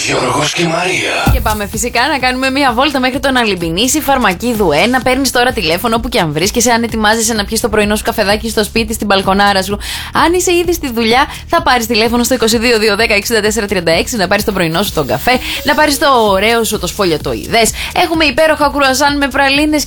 Γιώργος και Μαρία. Και πάμε φυσικά να κάνουμε μία βόλτα μέχρι τον Αλυμπινίση, Φαρμακίδου 1. Παίρνεις τώρα τηλέφωνο όπου και αν βρίσκεσαι. Αν ετοιμάζεσαι να πιεις το πρωινό σου καφεδάκι στο σπίτι, στην μπαλκονάρα σου. Αν είσαι ήδη στη δουλειά, θα πάρεις τηλέφωνο στο 22-210-6436 να πάρεις το πρωινό σου τον καφέ, να πάρεις το ωραίο σου το σφόλιο το ιδές. Έχουμε υπέροχα κρουαζάν με πραλίνες